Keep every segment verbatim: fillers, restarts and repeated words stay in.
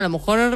A lo mejor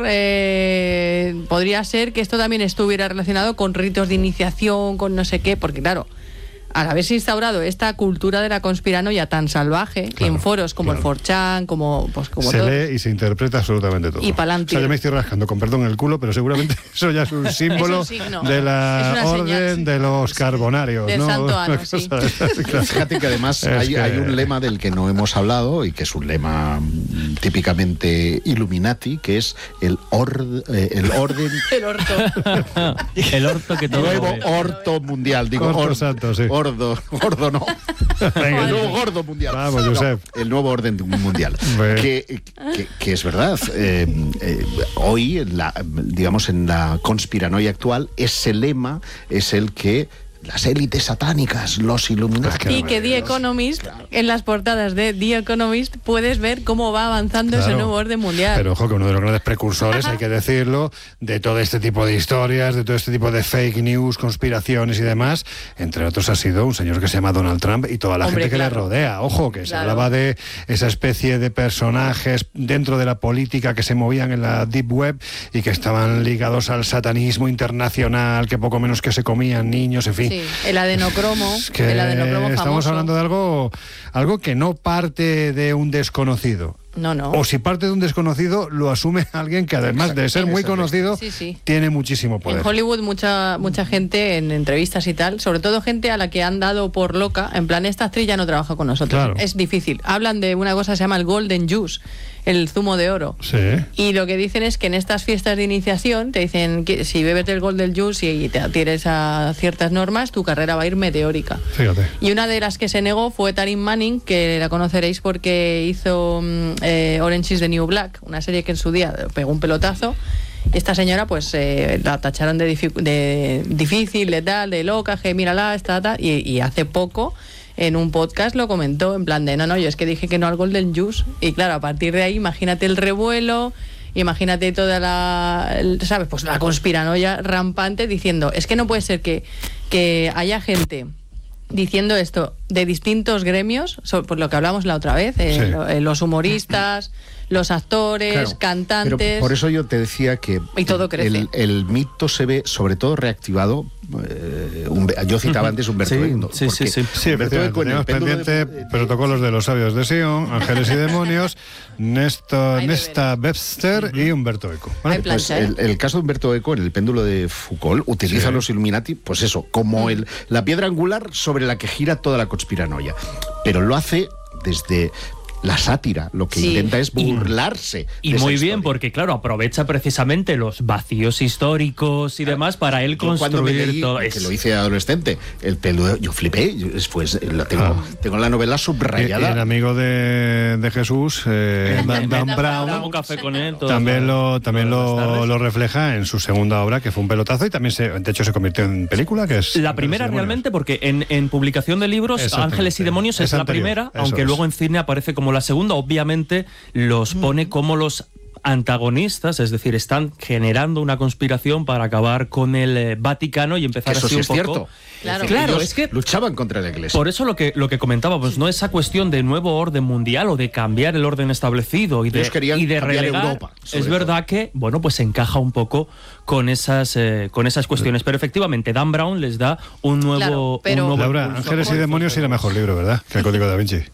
eh, podría ser que esto también estuviera relacionado con ritos de iniciación, con no sé qué, porque claro, al haberse instaurado esta cultura de la conspiranoia tan salvaje, claro, en foros como claro. el cuatro chan, como pues como se todo, lee y se interpreta absolutamente todo. Y pa'lante. O sea, yo me estoy rascando con perdón el culo, pero seguramente eso ya es un símbolo es un signo, de la orden señal, sí. de los carbonarios, del ¿no? santo ano, sí. Claro. Fíjate que además es hay, que... hay un lema del que no hemos hablado y que es un lema típicamente Illuminati, que es el, or, eh, el orden... el orto. el orto que todo nuevo ve. orto mundial, digo orto or, santo, sí. Gordo, gordo no. Venga, el nuevo gordo mundial. Vamos, Josep. No, el nuevo orden mundial. que, que, que es verdad. Eh, eh, hoy, en la, digamos, en la conspiranoia actual, ese lema es el que las élites satánicas, los Illuminati. Y que The Economist, claro. en las portadas de The Economist, puedes ver cómo va avanzando claro. ese nuevo orden mundial. Pero ojo, que uno de los grandes precursores, hay que decirlo, de todo este tipo de historias, de todo este tipo de fake news, conspiraciones y demás, entre otros ha sido un señor que se llama Donald Trump y toda la Hombre, gente que claro. le rodea. Ojo, que claro. se hablaba de esa especie de personajes dentro de la política que se movían en la Deep Web y que estaban ligados al satanismo internacional, que poco menos que se comían niños, en fin. Sí, el adenocromo, es que el adenocromo famoso. Estamos hablando de algo, algo que no parte de un desconocido. No, no. O si parte de un desconocido, lo asume alguien que además de ser muy conocido, sí, sí. tiene muchísimo poder. En Hollywood mucha mucha gente en entrevistas y tal, sobre todo gente a la que han dado por loca, en plan, esta actriz ya no trabaja con nosotros. Claro. Es difícil. Hablan de una cosa que se llama el golden juice, el zumo de oro. Sí. Y lo que dicen es que en estas fiestas de iniciación te dicen que si bebes del golden juice y te adhieres a ciertas normas, tu carrera va a ir meteórica. Fíjate. Y una de las que se negó fue Taryn Manning, que la conoceréis porque hizo eh, Orange is the New Black, una serie que en su día pegó un pelotazo. Y esta señora pues eh, la tacharon de, dific- de difícil, de tal, de loca, que mírala, esta, tal, y, y hace poco en un podcast lo comentó en plan de no, no, yo es que dije que no al Golden Juice. Y claro, a partir de ahí imagínate el revuelo, imagínate toda la, ¿sabes? Pues la conspiranoia rampante diciendo, es que no puede ser que, que haya gente diciendo esto de distintos gremios, por lo que hablamos la otra vez, eh, sí. los humoristas, los actores, claro, cantantes... Pero por eso yo te decía que y todo crece. El, el mito se ve sobre todo reactivado. Eh, un, yo citaba antes Humberto sí, Eco. Sí, sí, sí. sí Humberto Eco en el pendiente de, de, protocolos de los sabios de Sion, Ángeles y Demonios, Néstor, Nesta Webster y Humberto Eco. ¿Vale? Pues el, el caso de Humberto Eco en el péndulo de Foucault utiliza sí. los Illuminati, pues eso, como el, la piedra angular sobre la que gira toda la conspiranoia. Pero lo hace desde la sátira, lo que sí. intenta es burlarse. Y, de y muy esa bien, historia. porque claro, aprovecha precisamente los vacíos históricos y claro. demás para él yo construir leí, todo. Que es... lo hice de adolescente, el peludo, yo flipé, yo después la tengo, ah. tengo la novela subrayada. Y, y el amigo de, de Jesús, eh, Dan, Dan Brown, un café con él, también lo también lo, lo refleja en su segunda obra, que fue un pelotazo, y también se, de hecho se convirtió en película, que es la primera realmente, porque en, en publicación de libros Ángeles y Demonios es, es la anterior, primera, aunque es. luego en cine aparece como la segunda. Obviamente los pone como los antagonistas, es decir, están generando una conspiración para acabar con el eh, Vaticano y empezar eso así sí un es poco... cierto. Claro, claro es que luchaban contra la Iglesia. Por eso lo que lo que comentábamos, no esa cuestión de nuevo orden mundial o de cambiar el orden establecido y de, y de relegar. Europa, es verdad todo. que, bueno, pues encaja un poco con esas eh, con esas cuestiones, pero efectivamente Dan Brown les da un nuevo... Claro, pero... un nuevo Laura, Ángeles y Demonios sí era mejor libro, ¿verdad? Que el Código Da Vinci.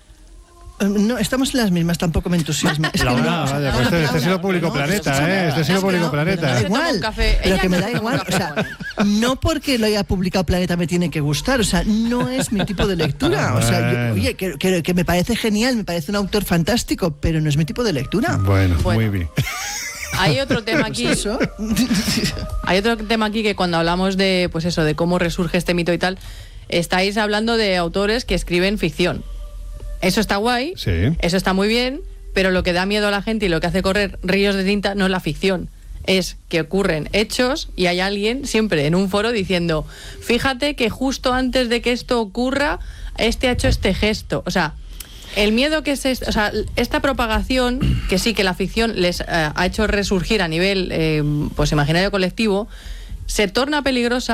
No, estamos en las mismas, tampoco me entusiasma. Es que no, no, vaya, pues este, este ha sido Público no, Planeta, no, ¿eh? Este ha sido Público no, Planeta. Me da igual, pero que me da igual. O sea, no porque lo haya publicado Planeta me tiene que gustar. O sea, no es mi tipo de lectura. O sea, yo, oye, que, que, que me parece genial, me parece un autor fantástico, pero no es mi tipo de lectura. Bueno, bueno. muy bien. Hay otro tema aquí. ¿Eso? Hay otro tema aquí que cuando hablamos de, pues eso, de cómo resurge este mito y tal, estáis hablando de autores que escriben ficción. Eso está guay, sí. eso está muy bien, pero lo que da miedo a la gente y lo que hace correr ríos de tinta no es la ficción, es que ocurren hechos y hay alguien siempre en un foro diciendo, fíjate que justo antes de que esto ocurra, este ha hecho este gesto. O sea, el miedo que es, o sea, esta propagación, que sí que la ficción les eh, ha hecho resurgir a nivel eh, pues imaginario colectivo, se torna peligrosa